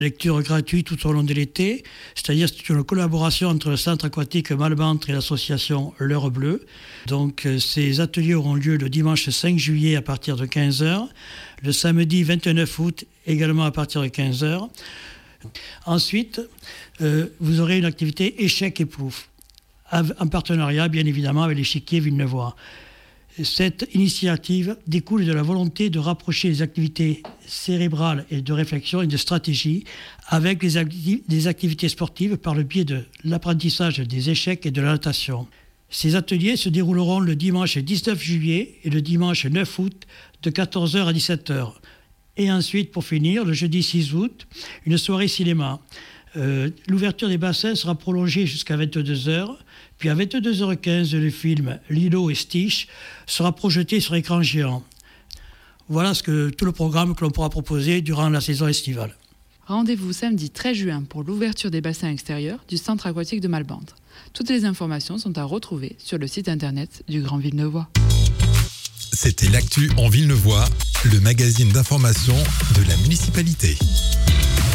Lecture gratuite tout au long de l'été, c'est-à-dire c'est une collaboration entre le centre aquatique Malbantre et l'association L'Heure Bleue. Donc ces ateliers auront lieu le dimanche 5 juillet à partir de 15h, le samedi 29 août également à partir de 15h. Ensuite, vous aurez une activité échec et plouf, en partenariat bien évidemment avec l'échiquier Villeneuvois. Cette initiative découle de la volonté de rapprocher les activités cérébrales et de réflexion et de stratégie avec les activités sportives par le biais de l'apprentissage des échecs et de la natation. Ces ateliers se dérouleront le dimanche 19 juillet et le dimanche 9 août de 14h à 17h. Et ensuite, pour finir, le jeudi 6 août, une soirée cinéma. L'ouverture des bassins sera prolongée jusqu'à 22h. Puis à 22h15, le film Lilo et Stitch sera projeté sur écran géant. Voilà tout le programme que l'on pourra proposer durant la saison estivale. Rendez-vous samedi 13 juin pour l'ouverture des bassins extérieurs du centre aquatique de Malbantre. Toutes les informations sont à retrouver sur le site internet du Grand Villeneuvois. C'était l'actu en Villeneuvois, le magazine d'information de la municipalité.